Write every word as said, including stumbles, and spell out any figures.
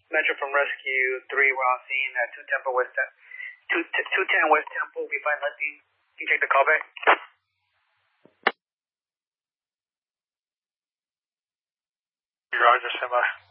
Metro from Rescue three, we're on scene at two Temple West, two ten West Temple. We find nothing. Can you take the call back? Roger, stand by.